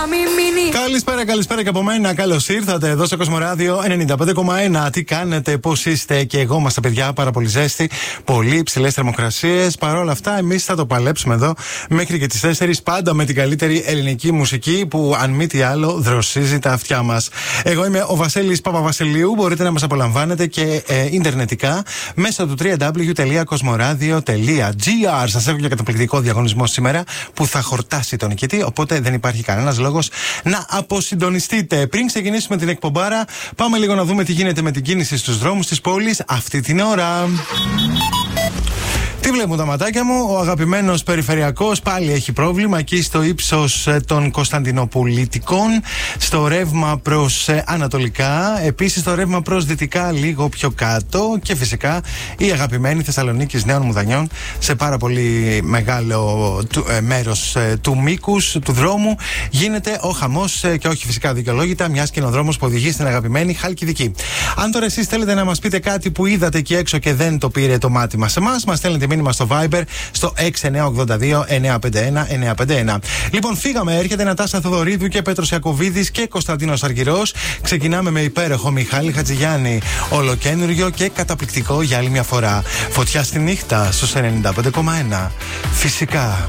Καλησπέρα και από μένα. Καλώς ήρθατε εδώ στο Κοσμοράδιο 95,1. Τι κάνετε, πώς είστε? Και εγώ είμαστε, παιδιά, πάρα πολύ ζέστη. Πολύ υψηλές θερμοκρασίες. Παρ' όλα αυτά, εμείς θα το παλέψουμε εδώ μέχρι και τις 4. Πάντα με την καλύτερη ελληνική μουσική που, αν μη τι άλλο, δροσίζει τα αυτιά μας. Εγώ είμαι ο Βασίλης Παπαβασιλείου. Μπορείτε να μας απολαμβάνετε και ιντερνετικά μέσω του www.cosmoradio.gr. Σας έχω για καταπληκτικό διαγωνισμό σήμερα που θα χορτάσει τον νικητή. Οπότε δεν υπάρχει κανένας λόγος να αποσυντονιστείτε. Πριν ξεκινήσουμε την εκπομπάρα, πάμε λίγο να δούμε τι γίνεται με την κίνηση στους δρόμους της πόλης αυτή την ώρα. Τι βλέπουν τα ματάκια μου? Ο αγαπημένος περιφερειακός πάλι έχει πρόβλημα εκεί στο ύψος των Κωνσταντινοπολιτικών, στο ρεύμα προς ανατολικά, επίσης στο ρεύμα προς δυτικά λίγο πιο κάτω και φυσικά η αγαπημένη Θεσσαλονίκης Νέων Μουδανιών σε πάρα πολύ μεγάλο μέρος του μήκους του δρόμου γίνεται ο χαμός και όχι φυσικά δικαιολόγητα, μιας και είναι ο δρόμος που οδηγεί στην αγαπημένη Χαλκιδική. Αν τώρα εσείς θέλετε να μας πείτε κάτι που είδατε εκεί έξω και δεν το πήρε το μάτι μας εμάς, μας στέλνετε μήνυμα στο Viber στο 6982-951-951. Λοιπόν, φύγαμε. Έρχεται Νατάσα Θοδωρίδου και Πέτρος Ιακωβίδης και Κωνσταντίνος Αργυρός. Ξεκινάμε με υπέροχο Μιχάλη Χατζηγιάννη. Ολοκένουργιο και καταπληκτικό για άλλη μια φορά. Φωτιά στη νύχτα στους 95,1. Φυσικά.